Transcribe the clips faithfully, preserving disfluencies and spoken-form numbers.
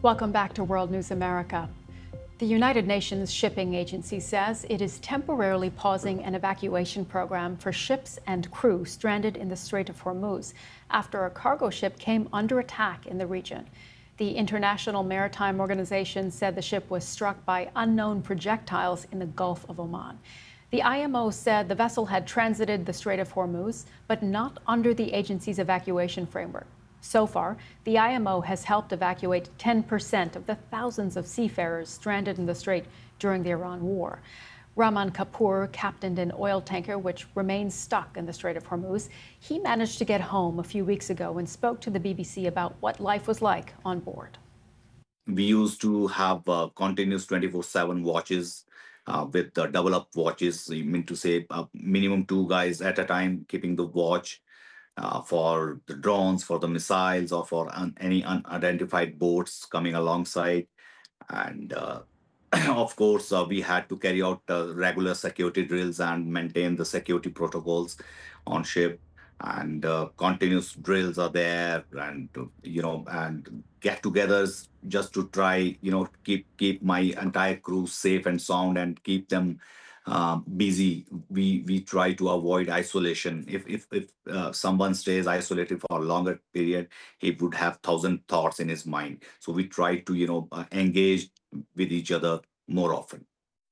Welcome back to World News America. The United Nations Shipping Agency says it is temporarily pausing an evacuation program for ships and crew stranded in the Strait of Hormuz after a cargo ship came under attack in the region. The International Maritime Organization said the ship was struck by unknown projectiles in the Gulf of Oman. The I M O said the vessel had transited the Strait of Hormuz, but not under the agency's evacuation framework. So far, the I M O has helped evacuate ten percent of the thousands of seafarers stranded in the strait during the Iran war. Rahman Kapoor captained an oil tanker which remains stuck in the Strait of Hormuz. He managed to get home a few weeks ago and spoke to the B B C about what life was like on board. We used to have uh, continuous twenty-four seven watches uh, with uh, double up watches. You mean to say uh, minimum two guys at a time keeping the watch. Uh, for the drones, for the missiles, or for un- any unidentified boats coming alongside. And uh, of course, uh, we had to carry out uh, regular security drills and maintain the security protocols on ship. And uh, continuous drills are there, and uh, you know, and get-togethers just to try, you know, keep keep my entire crew safe and sound and keep them uh, busy. We we try to avoid isolation. If if if uh, someone stays isolated for a longer period, he would have thousand thoughts in his mind. So we try to you know uh, engage with each other more often.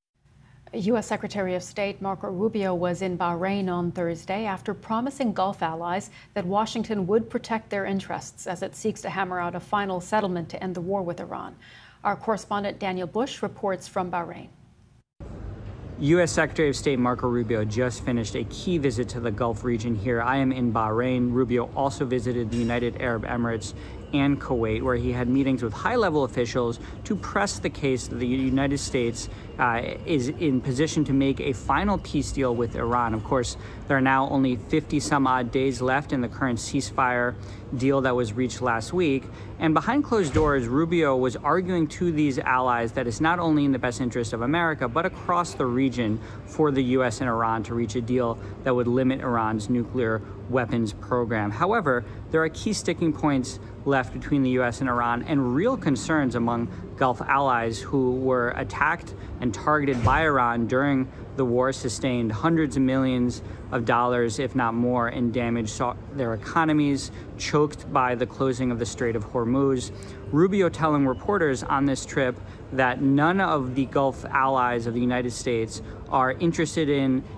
U S Secretary of State Marco Rubio was in Bahrain on Thursday after promising Gulf allies that Washington would protect their interests as it seeks to hammer out a final settlement to end the war with Iran. Our correspondent Daniel Bush reports from Bahrain. U S Secretary of State Marco Rubio just finished a key visit to the Gulf region here. I am in Bahrain. Rubio also visited the United Arab Emirates and Kuwait, where he had meetings with high-level officials to press the case that the United States uh, is in position to make a final peace deal with Iran. Of course, there are now only fifty some odd days left in the current ceasefire deal that was reached last week. And behind closed doors, Rubio was arguing to these allies that it's not only in the best interest of America, but across the region for the U S and Iran to reach a deal that would limit Iran's nuclear weapons program. However, there are key sticking points left between the U S and Iran and real concerns among Gulf allies who were attacked and targeted by Iran during the war, sustained hundreds of millions of dollars, if not more, in damage, saw their economies choked by the closing of the Strait of Hormuz. Rubio telling reporters on this trip that none of the Gulf allies of the United States are interested in